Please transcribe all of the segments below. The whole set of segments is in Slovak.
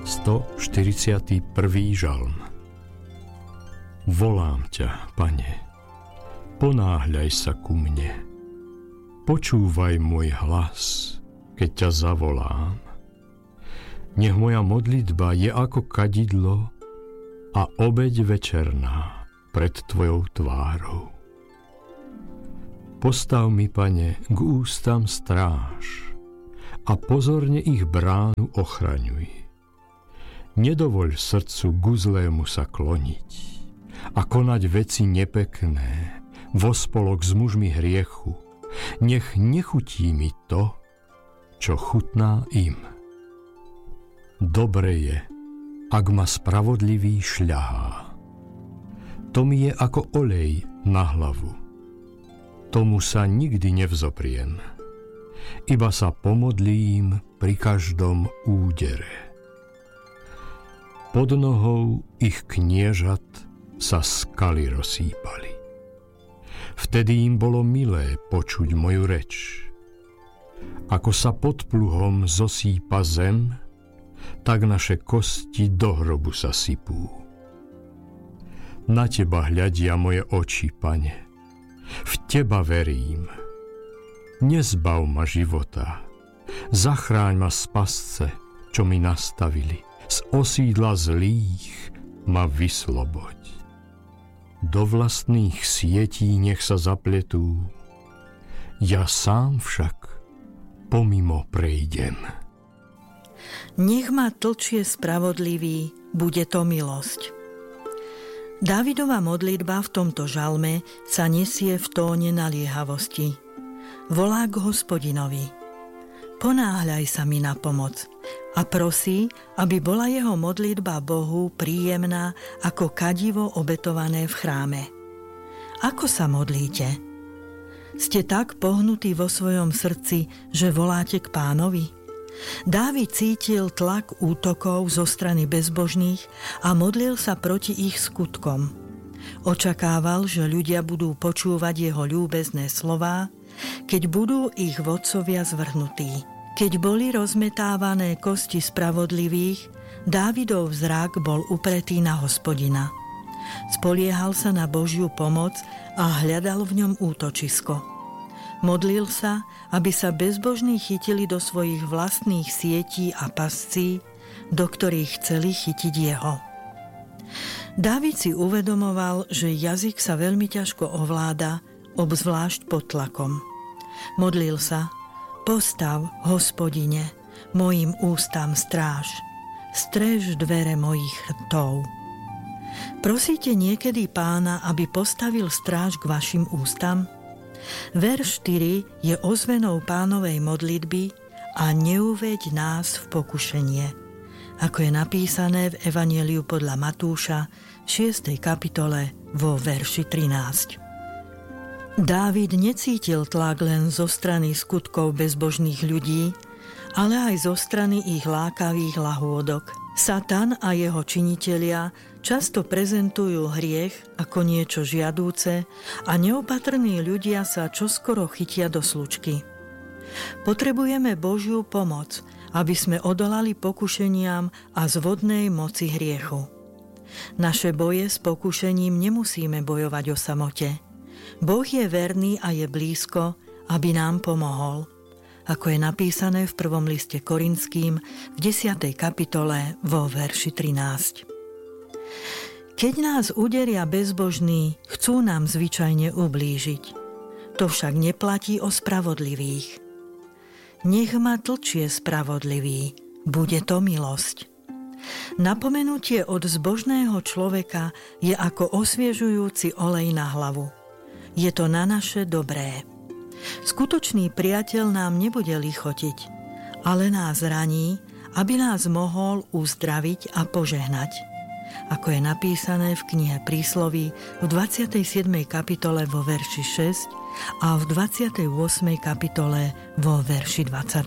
141. žalm. Volám ťa, Pane, ponáhľaj sa ku mne. Počúvaj môj hlas, keď ťa zavolám. Nech moja modlitba je ako kadidlo a obeť večerná pred tvojou tvárou. Postav mi, Pane, k ústam stráž a pozorne ich bránu ochraňuj. Nedovoľ srdcu ku zlému sa kloniť a konať veci nepekné vo spolok s mužmi hriechu. Nech nechutí mi to, čo chutná im. Dobre je, ak ma spravodlivý šľahá. To mi je ako olej na hlavu. Tomu sa nikdy nevzopriem. Iba sa pomodlím pri každom údere. Pod nohou ich kniežat sa skaly rozsýpali. Vtedy im bolo milé počuť moju reč. Ako sa pod pluhom zosýpa zem, tak naše kosti do hrobu sa sypú. Na teba hľadia moje oči, Pane. V teba verím. Nezbav ma života. Zachráň ma z pasce, čo mi nastavili. Z osídla zlých ma vysloboď. Do vlastných sietí nech sa zapletú. Ja sám však pomimo prejdem. Nech ma tlčie spravodlivý, bude to milosť. Dávidova modlitba v tomto žalme sa nesie v tóne naliehavosti. Volá k Hospodinovi. Ponáhľaj sa mi na pomoc a prosí, aby bola jeho modlitba Bohu príjemná ako kadivo obetované v chráme. Ako sa modlíte? Ste tak pohnutí vo svojom srdci, že voláte k Pánovi? Dávid cítil tlak útokov zo strany bezbožných a modlil sa proti ich skutkom. Očakával, že ľudia budú počúvať jeho ľúbezné slová, keď budú ich vodcovia zvrhnutí. Keď boli rozmetávané kosti spravodlivých, Dávidov zrak bol upretý na Hospodina. Spoliehal sa na Božiu pomoc a hľadal v ňom útočisko. Modlil sa, aby sa bezbožní chytili do svojich vlastných sietí a pascí, do ktorých chceli chytiť jeho. Dávid si uvedomoval, že jazyk sa veľmi ťažko ovláda, obzvlášť pod tlakom. Modlil sa: Postav, Hospodine, mojim ústam stráž, stréž dvere mojich rtov. Prosíte niekedy Pána, aby postavil stráž k vašim ústam? Verš 4 je ozvenou Pánovej modlitby a neuveď nás v pokušenie, ako je napísané v Evanjeliu podľa Matúša 6. kapitole vo verši 13. Dávid necítil tlak len zo strany skutkov bezbožných ľudí, ale aj zo strany ich lákavých lahôdok. Satan a jeho činitelia často prezentujú hriech ako niečo žiadúce a neopatrní ľudia sa čoskoro chytia do slučky. Potrebujeme Božiu pomoc, aby sme odolali pokušeniam a zvodnej moci hriechu. Naše boje s pokušením nemusíme bojovať o samote. Boh je verný a je blízko, aby nám pomohol, ako je napísané v 1. liste Korinským v 10. kapitole vo verši 13. Keď nás uderia bezbožní, chcú nám zvyčajne ublížiť. To však neplatí o spravodlivých. Nech ma tlčie spravodlivý, bude to milosť. Napomenutie od zbožného človeka je ako osviežujúci olej na hlavu. Je to na naše dobré. Skutočný priateľ nám nebude lichotiť, ale nás raní, aby nás mohol uzdraviť a požehnať. Ako je napísané v knihe Prísloví v 27. kapitole vo verši 6 a v 28. kapitole vo verši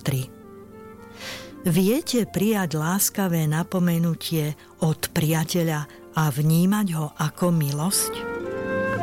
23. Viete prijať láskavé napomenutie od priateľa a vnímať ho ako milosť?